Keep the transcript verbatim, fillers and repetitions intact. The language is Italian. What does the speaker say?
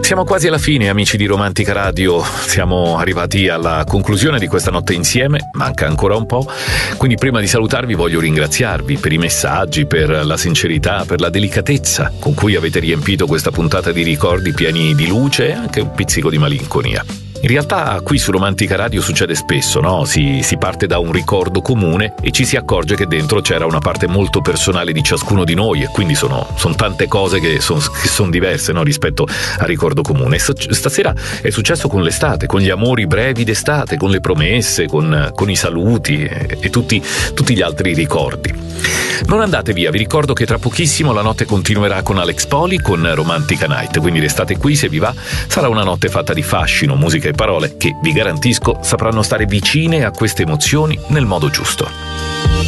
Siamo quasi alla fine, amici di Romantica Radio, siamo arrivati alla conclusione di questa notte insieme, manca ancora un po', quindi prima di salutarvi voglio ringraziarvi per i messaggi, per la sincerità, per la delicatezza con cui avete riempito questa puntata di ricordi pieni di luce e anche un pizzico di malinconia. In realtà qui su Romantica Radio succede spesso, no? Si, si parte da un ricordo comune e ci si accorge che dentro c'era una parte molto personale di ciascuno di noi e quindi sono, sono tante cose che sono son diverse, no? Rispetto al ricordo comune. Stasera è successo con l'estate, con gli amori brevi d'estate, con le promesse, con, con i saluti e, e tutti, tutti gli altri ricordi. Non andate via, vi ricordo che tra pochissimo la notte continuerà con Alex Poli, con Romantica Night, quindi restate qui se vi va. Sarà una notte fatta di fascino, musica e parole che, vi garantisco, sapranno stare vicine a queste emozioni nel modo giusto.